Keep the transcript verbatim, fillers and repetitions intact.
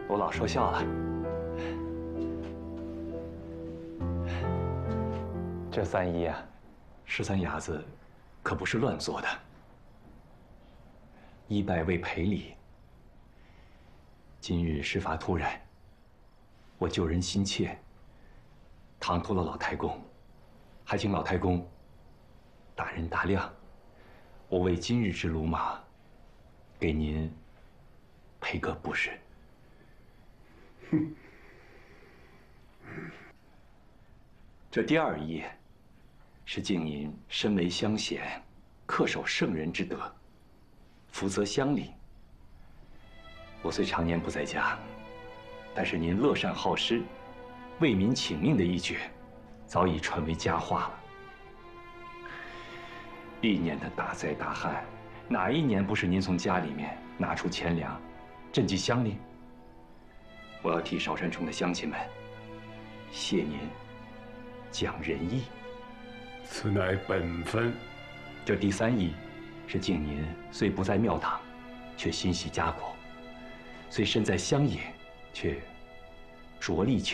我老说笑了。这三姨啊，十三伢子可不是乱做的。一拜为赔礼。今日事发突然，我救人心切，唐突了老太公，还请老太公大人大量，我为今日之鲁马，给您赔个不是。哼。这第二义，是敬您身为乡贤，恪守圣人之德，福泽乡里。我虽常年不在家，但是您乐善好施、为民请命的一举，早已传为佳话了。历年的大灾大旱，哪一年不是您从家里面拿出钱粮，赈济乡邻？我要替韶山冲的乡亲们谢您讲仁义。 此乃本分。 这第三义，是敬您虽不在庙堂，却心系家国；虽身在乡野，却着力求